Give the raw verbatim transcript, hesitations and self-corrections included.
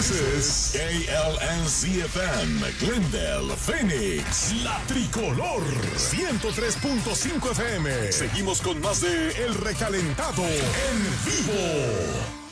This is A L N Z F M, Glendale, Phoenix, La Tricolor, ciento tres punto cinco F M. Seguimos con más de El Recalentado en vivo.